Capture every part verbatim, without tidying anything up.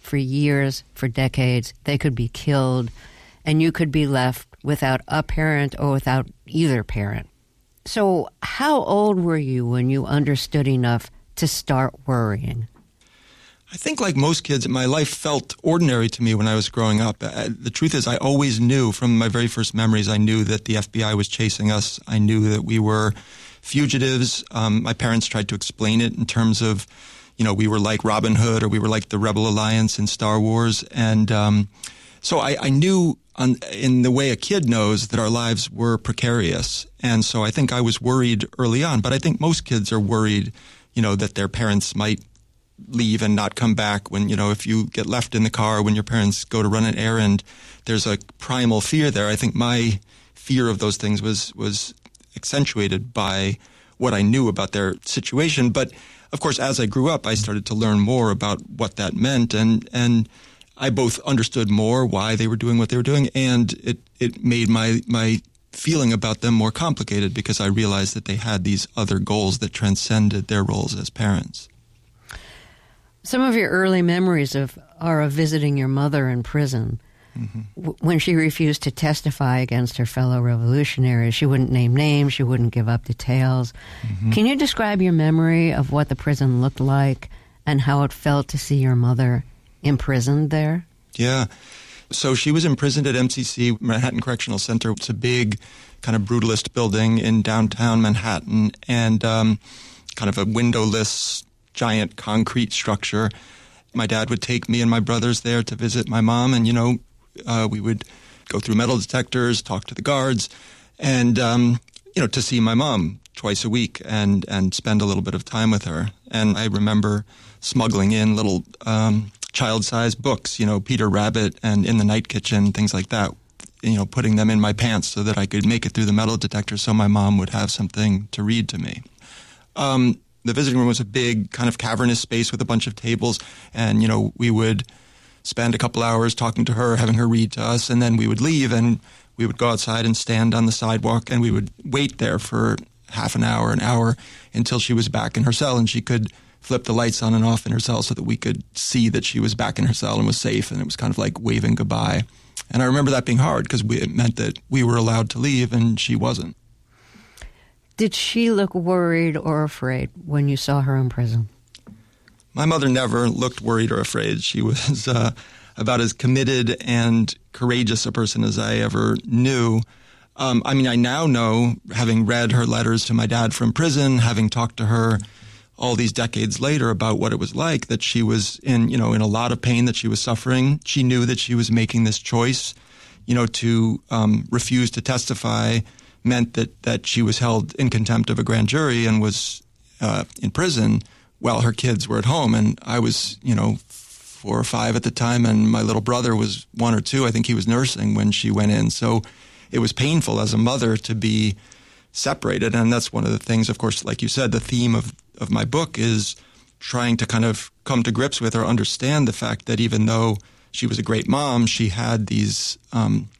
for years, for decades. They could be killed, and you could be left without a parent or without either parent. So how old were you when you understood enough to start worrying? I think like most kids, my life felt ordinary to me when I was growing up. Uh, the truth is I always knew from my very first memories, I knew that the F B I was chasing us. I knew that we were fugitives. Um, my parents tried to explain it in terms of, you know, we were like Robin Hood or we were like the Rebel Alliance in Star Wars. And um, so I, I knew on, in the way a kid knows that our lives were precarious. And so I think I was worried early on. But I think most kids are worried, you know, that their parents might leave and not come back. When, you know, if you get left in the car when your parents go to run an errand, there's a primal fear there. I think my fear of those things was was accentuated by what I knew about their situation. But of course, as I grew up, I started to learn more about what that meant, and and I both understood more why they were doing what they were doing, and it it made my my feeling about them more complicated because I realized that they had these other goals that transcended their roles as parents. Some of your early memories of are of visiting your mother in prison. Mm-hmm. W- when she refused to testify against her fellow revolutionaries. She wouldn't name names. She wouldn't give up details. Mm-hmm. Can you describe your memory of what the prison looked like and how it felt to see your mother imprisoned there? Yeah. So she was imprisoned at M C C, Manhattan Correctional Center. It's a big kind of brutalist building in downtown Manhattan and um, kind of a windowless giant concrete structure. My dad would take me and my brothers there to visit my mom, and, you know, uh, we would go through metal detectors, talk to the guards, and, um, you know, to see my mom twice a week and, and spend a little bit of time with her. And I remember smuggling in little um, child-sized books, you know, Peter Rabbit and In the Night Kitchen, things like that, you know, putting them in my pants so that I could make it through the metal detector so my mom would have something to read to me. Um, The visiting room was a big kind of cavernous space with a bunch of tables, and, you know, we would spend a couple hours talking to her, having her read to us, and then we would leave and we would go outside and stand on the sidewalk, and we would wait there for half an hour, an hour, until she was back in her cell and she could flip the lights on and off in her cell so that we could see that she was back in her cell and was safe, and it was kind of like waving goodbye. And I remember that being hard because it meant that we were allowed to leave and she wasn't. Did she look worried or afraid when you saw her in prison? My mother never looked worried or afraid. She was uh, about as committed and courageous a person as I ever knew. Um, I mean, I now know, having read her letters to my dad from prison, having talked to her all these decades later about what it was like, that she was in, you know, in a lot of pain, that she was suffering. She knew that she was making this choice, you know, to um, refuse to testify meant that, that she was held in contempt of a grand jury and was uh, in prison while her kids were at home. And I was, you know, four or five at the time, and my little brother was one or two. I think he was nursing when she went in. So it was painful as a mother to be separated. And that's one of the things, of course, like you said, the theme of, of my book is trying to kind of come to grips with or understand the fact that even though she was a great mom, she had these um,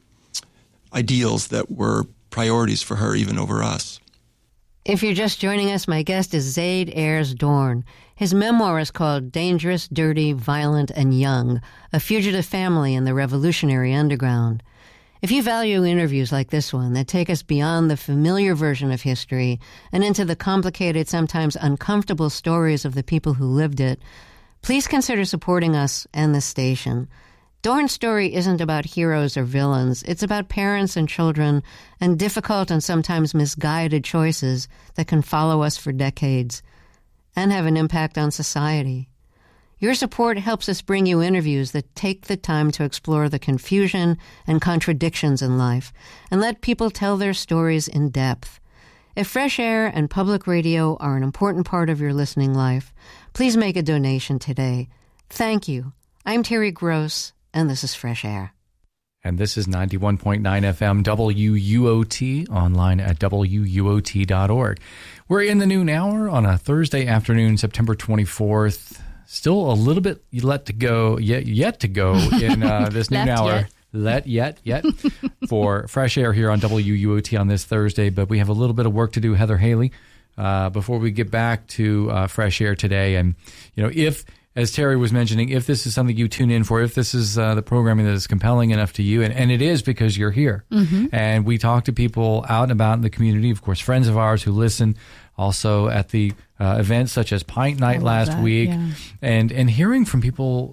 ideals that were priorities for her even over us. If you're just joining us, my guest is Zaid Ayers Dorn. His memoir is called Dangerous, Dirty, Violent, and Young, A Fugitive Family in the Revolutionary Underground. If you value interviews like this one that take us beyond the familiar version of history and into the complicated, sometimes uncomfortable stories of the people who lived it, please consider supporting us and this station. Dorn's story isn't about heroes or villains. It's about parents and children and difficult and sometimes misguided choices that can follow us for decades and have an impact on society. Your support helps us bring you interviews that take the time to explore the confusion and contradictions in life and let people tell their stories in depth. If fresh air and public radio are an important part of your listening life, please make a donation today. Thank you. I'm Terry Gross, and this is Fresh Air. And this is ninety-one point nine F M W U O T, online at W U O T dot org. We're in the noon hour on a Thursday afternoon, September twenty-fourth. Still a little bit yet to go, yet, yet to go in uh, this noon hour. Yet. Let yet, yet, for Fresh Air here on W U O T on this Thursday. But we have a little bit of work to do, Heather Haley, uh, before we get back to uh, Fresh Air today. And, you know, if as Terry was mentioning, if this is something you tune in for, if this is uh, the programming that is compelling enough to you, and, and it is because you're here. Mm-hmm. And we talk to people out and about in the community, of course, friends of ours who listen, also at the uh, events such as Pint Night last that, week, yeah. and, and hearing from people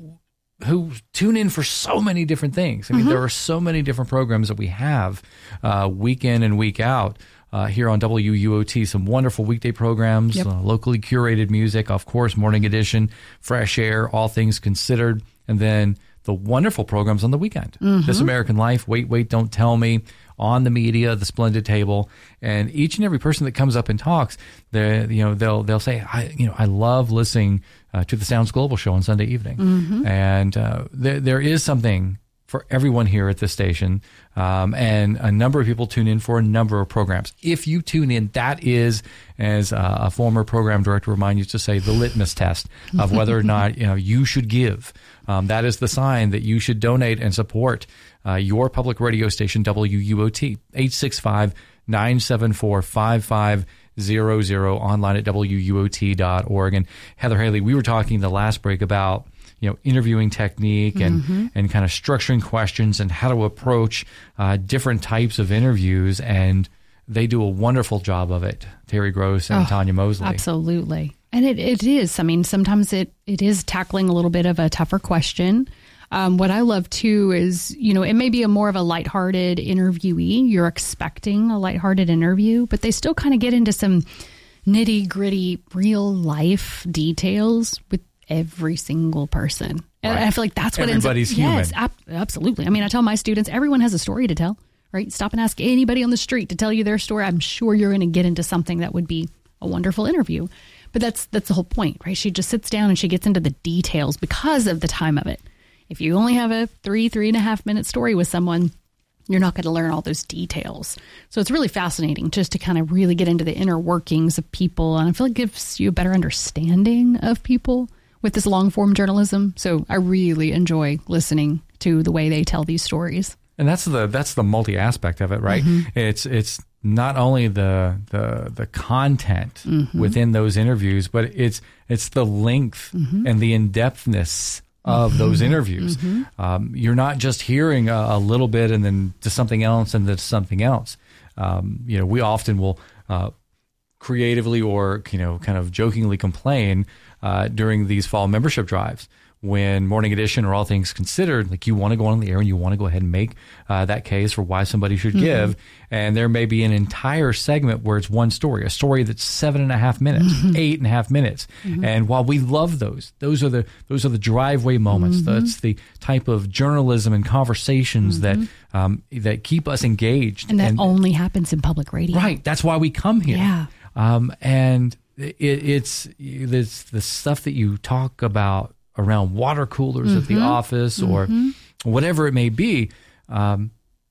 who tune in for so many different things. I mean, mm-hmm. there are so many different programs that we have uh, week in and week out. Uh, here on W U O T, some wonderful weekday programs, yep. uh, locally curated music, of course, Morning Edition, Fresh Air, All Things Considered, and then the wonderful programs on the weekend. Mm-hmm. This American Life, Wait, Wait, Don't Tell Me, On the Media, The Splendid Table, and each and every person that comes up and talks, they you know they'll they'll say, I you know I love listening uh, to the Sounds Global show on Sunday evening, mm-hmm. and uh, there there is something for everyone here at this station, um, and a number of people tune in for a number of programs. If you tune in, that is, as uh, a former program director of mine used to say, the litmus test of whether or not you know you should give. Um, that is the sign that you should donate and support uh, your public radio station, W U O T, eight six five, nine seven four, five five zero zero, online at W U O T dot org. And Heather Haley, we were talking the last break about you know, interviewing technique and, mm-hmm. and kind of structuring questions and how to approach uh, different types of interviews. And they do a wonderful job of it, Terry Gross and oh, Tanya Mosley. Absolutely. And it, it is. I mean, sometimes it, it is tackling a little bit of a tougher question. Um, what I love, too, is, you know, it may be a more of a lighthearted interviewee. You're expecting a lighthearted interview, but they still kind of get into some nitty gritty real life details with every single person. And right. I feel like that's what everybody's ends up, human. Yes, ab- absolutely. I mean, I tell my students, everyone has a story to tell, right? Stop and ask anybody on the street to tell you their story. I'm sure you're going to get into something that would be a wonderful interview. But that's that's the whole point, right? She just sits down and she gets into the details because of the time of it. If you only have a three, three and a half minute story with someone, you're not going to learn all those details. So it's really fascinating just to kind of really get into the inner workings of people. And I feel like it gives you a better understanding of people with this long form journalism. So I really enjoy listening to the way they tell these stories. And that's the that's the multi aspect of it, right? Mm-hmm. It's it's not only the the the content mm-hmm. within those interviews, but it's it's the length mm-hmm. and the in-depthness of mm-hmm. those interviews. Mm-hmm. Um, you're not just hearing a, a little bit and then to something else and then to something else. Um, you know, we often will uh, creatively or you know kind of jokingly complain uh, during these fall membership drives when Morning Edition or All Things Considered, like you want to go on the air and you want to go ahead and make uh, that case for why somebody should mm-hmm. give. And there may be an entire segment where it's one story, a story that's seven and a half minutes, mm-hmm. eight and a half minutes. Mm-hmm. And while we love those, those are the those are the driveway moments. Mm-hmm. That's the type of journalism and conversations mm-hmm. that um, that keep us engaged. And that and, only happens in public radio. Right. That's why we come here. Yeah. Um, and it, it's, it's the stuff that you talk about around water coolers mm-hmm. at the office or mm-hmm. whatever it may be. Um,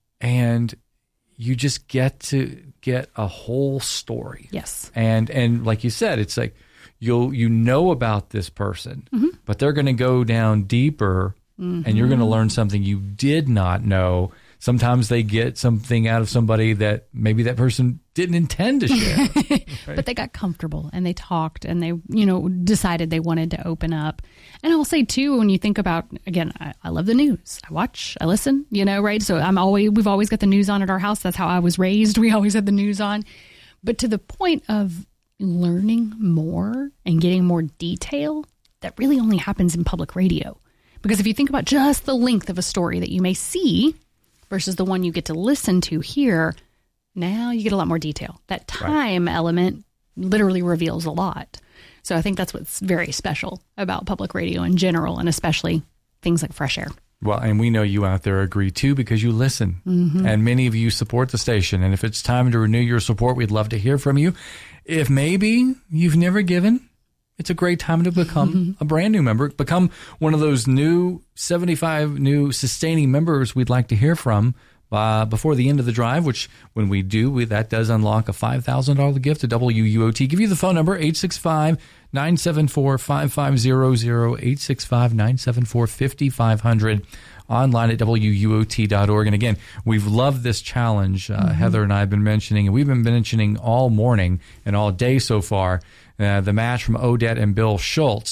and you just get to get a whole story. Yes. And, and like you said, it's like, you'll, you know about this person, mm-hmm. but they're going to go down deeper mm-hmm. and you're going to learn something you did not know. Sometimes they get something out of somebody that maybe that person didn't intend to share. Right? But they got comfortable and they talked and they, you know, decided they wanted to open up. And I'll say too, when you think about, again, I, I love the news. I watch, I listen, you know, right? So I'm always, we've always got the news on at our house. That's how I was raised. We always had the news on. But to the point of learning more and getting more detail, that really only happens in public radio. Because if you think about just the length of a story that you may see versus the one you get to listen to here, now you get a lot more detail. That time right. element literally reveals a lot. So I think that's what's very special about public radio in general, and especially things like Fresh Air. Well, and we know you out there agree too, because you listen. Mm-hmm. And many of you support the station. And if it's time to renew your support, we'd love to hear from you. If maybe you've never given, it's a great time to become mm-hmm. a brand new member. Become one of those new seventy-five new sustaining members we'd like to hear from uh, before the end of the drive, which when we do, we, that does unlock a five thousand dollars gift to W U O T. Give you the phone number, eight six five, nine seven four, five five zero zero, eight six five, nine seven four, five five zero zero, online at W U O T dot org. And again, we've loved this challenge. Uh, mm-hmm. Heather and I have been mentioning, and we've been mentioning all morning and all day so far, Uh, the match from Odette and Bill Schultz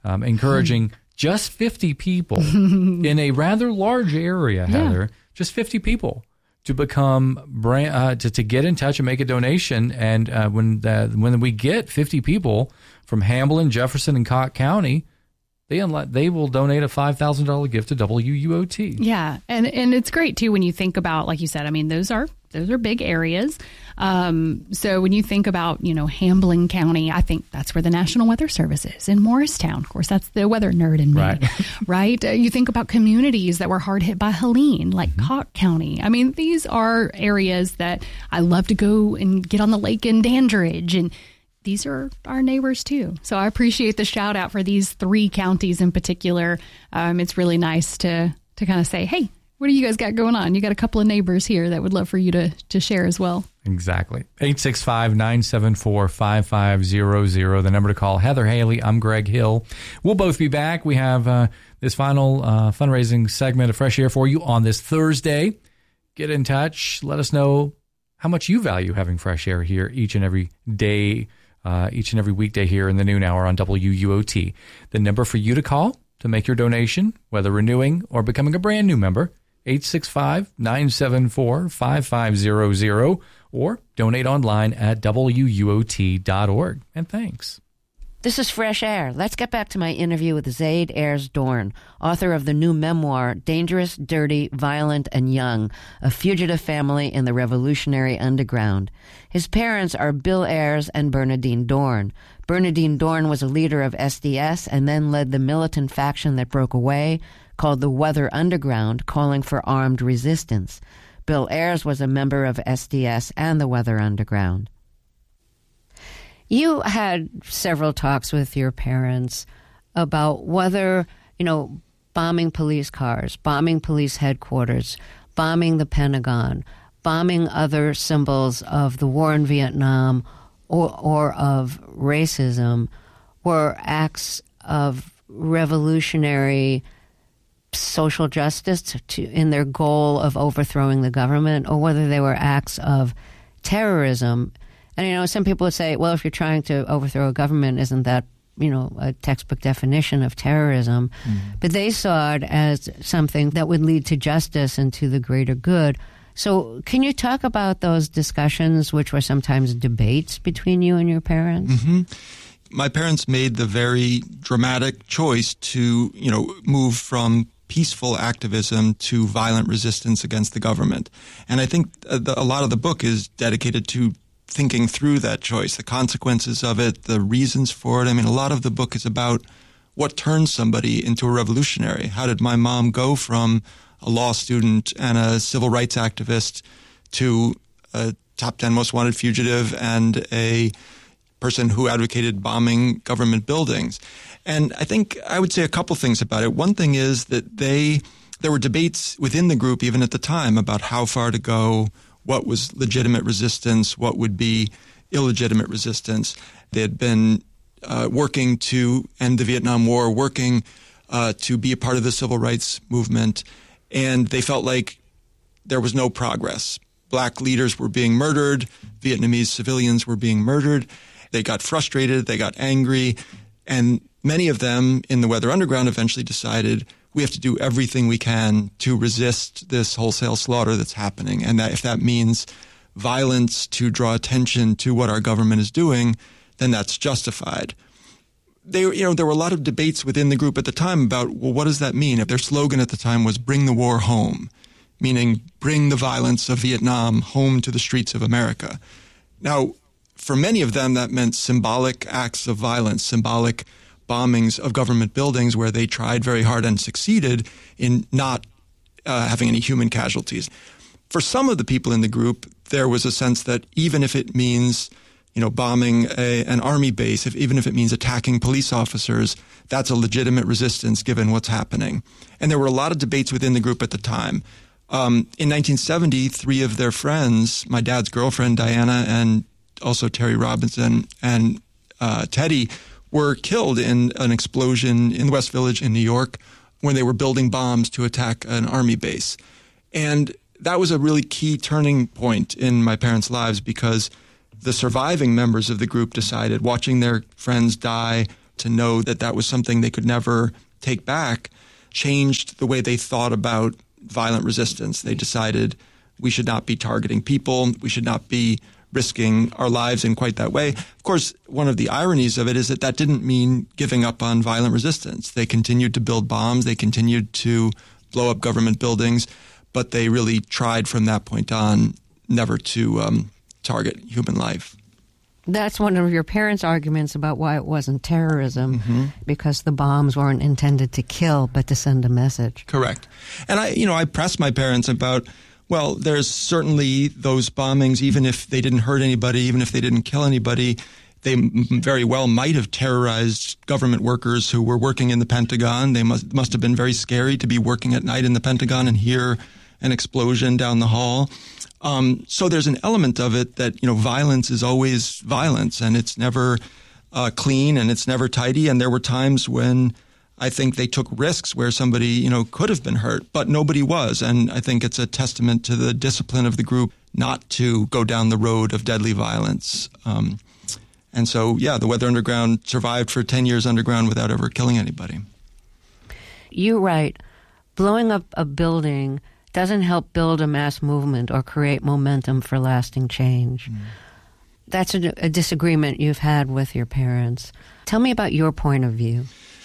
um, encouraging just fifty people in a rather large area, Heather, yeah. just fifty people to become brand, uh, to, to get in touch and make a donation. And uh, when the, when we get fifty people from Hamblin, Jefferson, and Cott County, they unlo- they will donate a five thousand dollars gift to W U O T. Yeah, and and it's great too when you think about, like you said, I mean, those are those are big areas. Um, so when you think about, you know, Hamblin County, I think that's where the National Weather Service is, in Morristown. Of course, that's the weather nerd in me, right? right? Uh, you think about communities that were hard hit by Helene, like mm-hmm. Cott County. I mean, these are areas that I love to go and get on the lake in Dandridge, and these are our neighbors too. So I appreciate the shout out for these three counties in particular. Um, it's really nice to to kind of say, hey, what do you guys got going on? You got a couple of neighbors here that would love for you to, to share as well. Exactly. eight six five, nine seven four, five five zero zero, the number to call. Heather Haley, I'm Greg Hill. We'll both be back. We have uh, this final uh, fundraising segment of Fresh Air for you on this Thursday. Get in touch. Let us know how much you value having fresh air here each and every day, uh, each and every weekday here in the noon hour on W U O T. The number for you to call to make your donation, whether renewing or becoming a brand new member, eight six five, nine seven four, five five zero zero, or donate online at W U O T dot org. And thanks. This is Fresh Air. Let's get back to my interview with Zaid Ayers Dorn, author of the new memoir, Dangerous, Dirty, Violent, and Young, A Fugitive Family in the Revolutionary Underground. His parents are Bill Ayers and Bernadine Dorn. Bernadine Dorn was a leader of S D S and then led the militant faction that broke away, called the Weather Underground, calling for armed resistance. Bill Ayers was a member of S D S and the Weather Underground. You had several talks with your parents about whether, you know, bombing police cars, bombing police headquarters, bombing the Pentagon, bombing other symbols of the war in Vietnam or, or of racism were acts of revolutionary social justice to, to, in their goal of overthrowing the government, or whether they were acts of terrorism. And, you know, some people would say, well, if you're trying to overthrow a government, isn't that, you know, a textbook definition of terrorism? Mm. But they saw it as something that would lead to justice and to the greater good. So can you talk about those discussions, which were sometimes debates between you and your parents? Mm-hmm. My parents made the very dramatic choice to, you know, move from peaceful activism to violent resistance against the government. And I think the, a lot of the book is dedicated to thinking through that choice, the consequences of it, the reasons for it. I mean, a lot of the book is about what turns somebody into a revolutionary. How did my mom go from a law student and a civil rights activist to a top ten most wanted fugitive and a person who advocated bombing government buildings? And I think I would say a couple things about it. One thing is that they there were debates within the group, even at the time, about how far to go, what was legitimate resistance, what would be illegitimate resistance. They had been uh, working to end the Vietnam War, working uh, to be a part of the civil rights movement, and they felt like there was no progress. Black leaders were being murdered. Vietnamese civilians were being murdered. They got frustrated. They got angry. And many of them in the Weather Underground eventually decided we have to do everything we can to resist this wholesale slaughter that's happening. And that if that means violence to draw attention to what our government is doing, then that's justified. They, you know, there were a lot of debates within the group at the time about, well, what does that mean? If their slogan at the time was bring the war home, meaning bring the violence of Vietnam home to the streets of America. Now, for many of them, that meant symbolic acts of violence, symbolic bombings of government buildings where they tried very hard and succeeded in not uh, having any human casualties. For some of the people in the group, there was a sense that even if it means, you know, bombing a, an army base, if, even if it means attacking police officers, that's a legitimate resistance given what's happening. And there were a lot of debates within the group at the time. Um, in nineteen seventy, three of their friends, my dad's girlfriend, Diana, and also Terry Robinson and uh, Teddy, were killed in an explosion in the West Village in New York when they were building bombs to attack an army base. And that was a really key turning point in my parents' lives because the surviving members of the group decided, watching their friends die, to know that that was something they could never take back, changed the way they thought about violent resistance. They decided we should not be targeting people. We should not be risking our lives in quite that way. Of course, one of the ironies of it is that that didn't mean giving up on violent resistance. They continued to build bombs. They continued to blow up government buildings, but they really tried from that point on never to um, target human life. That's one of your parents' arguments about why it wasn't terrorism, mm-hmm. because the bombs weren't intended to kill, but to send a message. Correct. And I, you know, I pressed my parents about, well, there's certainly those bombings, even if they didn't hurt anybody, even if they didn't kill anybody, they m- very well might have terrorized government workers who were working in the Pentagon. They must must have been very scary to be working at night in the Pentagon and hear an explosion down the hall. Um, so there's an element of it that, you know, violence is always violence, and it's never uh, clean and it's never tidy. And there were times when I think they took risks where somebody, you know, could have been hurt, but nobody was. And I think it's a testament to the discipline of the group not to go down the road of deadly violence. Um, and so, yeah, the Weather Underground survived for ten years underground without ever killing anybody. You write, blowing up a building doesn't help build a mass movement or create momentum for lasting change. Mm. That's a, a disagreement you've had with your parents. Tell me about your point of view.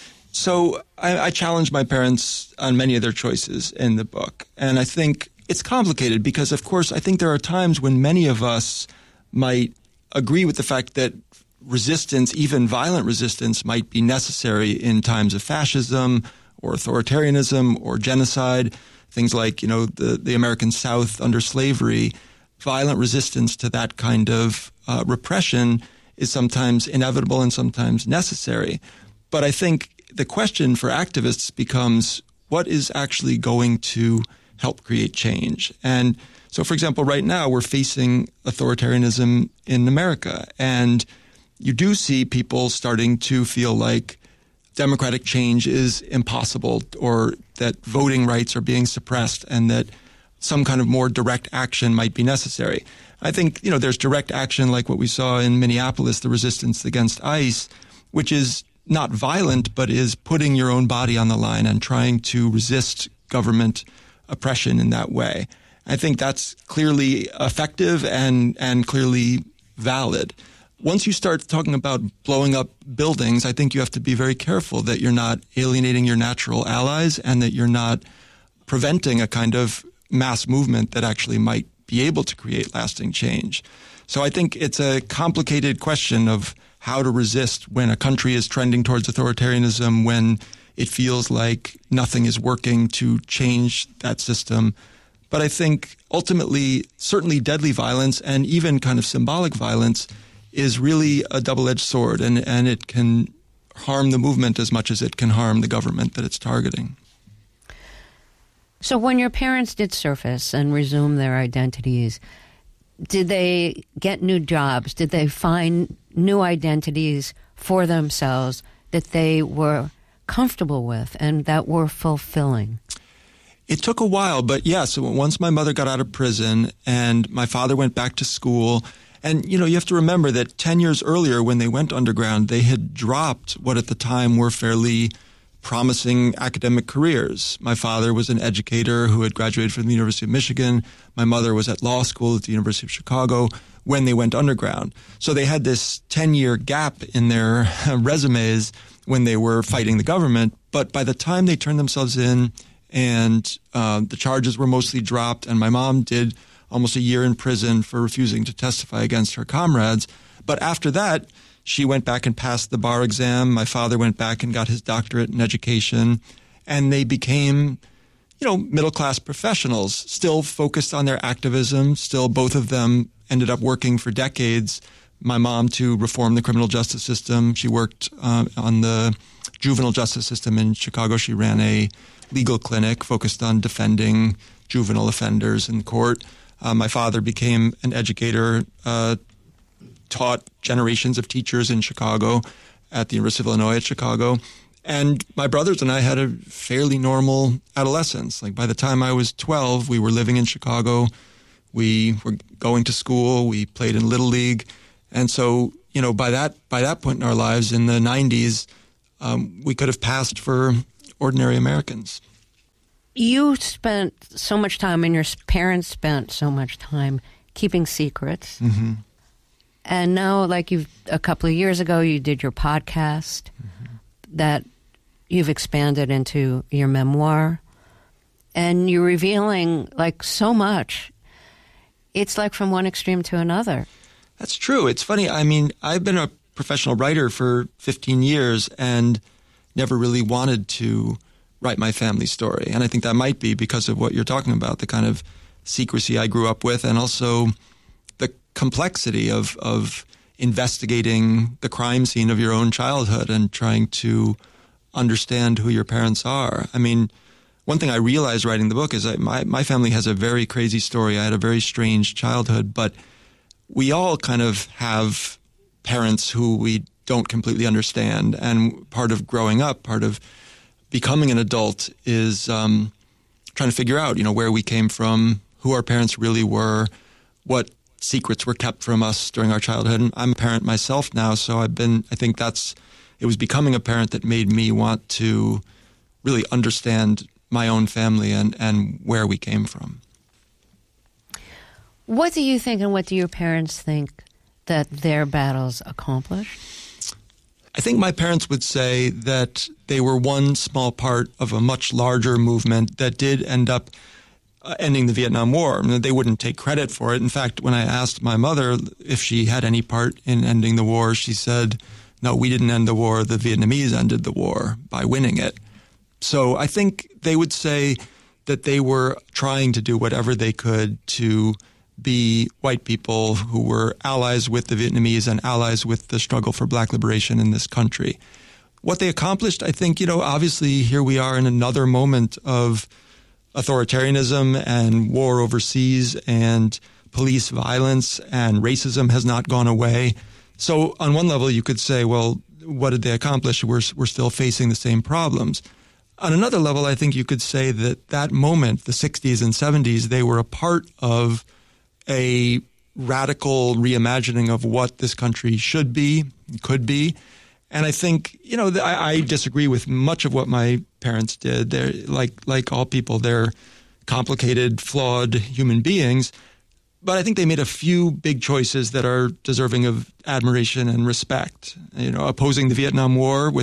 So I, I challenge my parents on many of their choices in the book. And I think it's complicated because, of course, I think there are times when many of us might agree with the fact that resistance, even violent resistance, might be necessary in times of fascism or authoritarianism or genocide. Things like, you know, the, the American South under slavery, violent resistance to that kind of uh, repression is sometimes inevitable and sometimes necessary. But I think the question for activists becomes, what is actually going to help create change? And so, for example, right now we're facing authoritarianism in America, and you do see people starting to feel like democratic change is impossible, or that voting rights are being suppressed, and that some kind of more direct action might be necessary. I think, you know, there's direct action like what we saw in Minneapolis, the resistance against ICE, which is not violent, but is putting your own body on the line and trying to resist government oppression in that way. I think that's clearly effective and, and clearly valid. Once you start talking about blowing up buildings, I think you have to be very careful that you're not alienating your natural allies and that you're not preventing a kind of mass movement that actually might be able to create lasting change. So I think it's a complicated question of how to resist when a country is trending towards authoritarianism, when it feels like nothing is working to change that system. But I think ultimately, certainly deadly violence and even kind of symbolic violence is really a double-edged sword, and, and it can harm the movement as much as it can harm the government that it's targeting. So when your parents did surface and resume their identities, did they get new jobs? Did they find new identities for themselves that they were comfortable with and that were fulfilling? It took a while, but yes, once my mother got out of prison and my father went back to school. And, you know, you have to remember that ten years earlier when they went underground, they had dropped what at the time were fairly promising academic careers. My father was an educator who had graduated from the University of Michigan. My mother was at law school at the University of Chicago when they went underground. So they had this ten-year gap in their resumes when they were fighting the government. But by the time they turned themselves in and uh, the charges were mostly dropped, and my mom did almost a year in prison for refusing to testify against her comrades. But after that, she went back and passed the bar exam. My father went back and got his doctorate in education. And they became, you know, middle-class professionals, still focused on their activism. Still, both of them ended up working for decades. My mom to reform the criminal justice system. She worked uh, on the juvenile justice system in Chicago. She ran a legal clinic focused on defending juvenile offenders in court. Uh, my father became an educator, uh, taught generations of teachers in Chicago at the University of Illinois at Chicago. And my brothers and I had a fairly normal adolescence. Like by the time I was twelve, we were living in Chicago. We were going to school. We played in Little League. And so, you know, by that by that point in our lives in the nineties, um, we could have passed for ordinary Americans. You spent so much time, and your parents spent so much time keeping secrets. Mm-hmm. And now, like you've a couple of years ago, you did your podcast mm-hmm. that you've expanded into your memoir, and you're revealing like so much. It's like from one extreme to another. That's true. It's funny. I mean, I've been a professional writer for fifteen years and never really wanted to write my family story. And I think that might be because of what you're talking about, the kind of secrecy I grew up with, and also the complexity of, of investigating the crime scene of your own childhood and trying to understand who your parents are. I mean, one thing I realized writing the book is that my, my family has a very crazy story. I had a very strange childhood, but we all kind of have parents who we don't completely understand. And part of growing up, part of becoming an adult is um, trying to figure out, you know, where we came from, who our parents really were, what secrets were kept from us during our childhood. And I'm a parent myself now, so I've been, I think that's, it was becoming a parent that made me want to really understand my own family and, and where we came from. What do you think, and what do your parents think that their battles accomplished? I think my parents would say that they were one small part of a much larger movement that did end up uh, ending the Vietnam War. I mean, they wouldn't take credit for it. In fact, when I asked my mother if she had any part in ending the war, she said, no, we didn't end the war. The Vietnamese ended the war by winning it. So I think they would say that they were trying to do whatever they could to be white people who were allies with the Vietnamese and allies with the struggle for black liberation in this country. What they accomplished, I think, you know, obviously here we are in another moment of authoritarianism and war overseas and police violence, and racism has not gone away. So on one level, you could say, well, what did they accomplish? We're, we're still facing the same problems. On another level, I think you could say that that moment, the sixties and seventies, they were a part of a radical reimagining of what this country should be, could be. And I think, you know, I, I disagree with much of what my parents did. They're like, like all people, they're complicated, flawed human beings. But I think they made a few big choices that are deserving of admiration and respect. You know, opposing the Vietnam War with